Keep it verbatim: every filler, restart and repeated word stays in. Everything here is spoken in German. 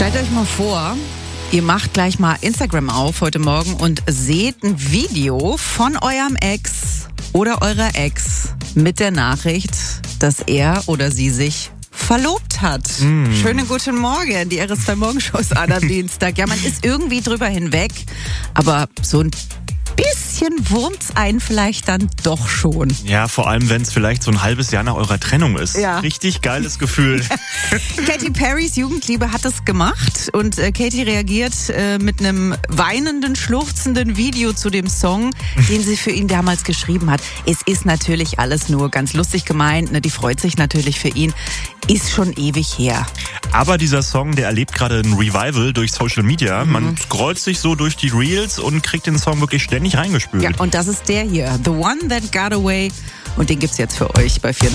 Stellt euch mal vor, ihr macht gleich mal Instagram auf heute Morgen und seht ein Video von eurem Ex oder eurer Ex mit der Nachricht, dass er oder sie sich verlobt hat. Mm. Schönen guten Morgen, die R S zwei Morgenshows an am Dienstag. Ja, man ist irgendwie drüber hinweg, aber so ein bisschen wurmt's einen vielleicht dann doch schon. Ja, vor allem, wenn es vielleicht so ein halbes Jahr nach eurer Trennung ist. Ja. Richtig geiles Gefühl. Katy Perrys Jugendliebe hat es gemacht und äh, Katy reagiert äh, mit einem weinenden, schluchzenden Video zu dem Song, den sie für ihn damals geschrieben hat. Es ist natürlich alles nur ganz lustig gemeint, ne? Die freut sich natürlich für ihn. Ist schon ewig her. Aber dieser Song, der erlebt gerade ein Revival durch Social Media. Mhm. Man scrollt sich so durch die Reels und kriegt den Song wirklich ständig reingespült. Ja, und das ist der hier, The One That Got Away. Und den gibt's jetzt für euch bei vier